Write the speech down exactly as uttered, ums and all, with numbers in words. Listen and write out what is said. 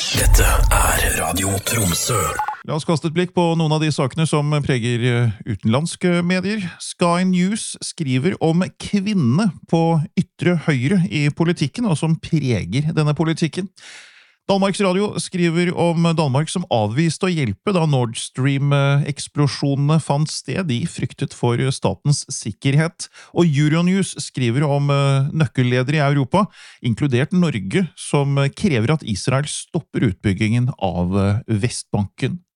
Dette er Radio Tromsø. La oss kaste et blikk på noen av de sakene som preger utenlandske medier. Sky News skriver om kvinnene på ytre høyre i politikken, og som preger denne politikken. Danmarks Radio skriver om Danmark som avviste å hjelpe da Nord Stream-eksplosjonene fant sted. De fryktet for statens sikkerhet. Og Euronews skriver om nøkkelledere i Europa, inkludert Norge, som krever at Israel stopper utbyggingen av Vestbanken.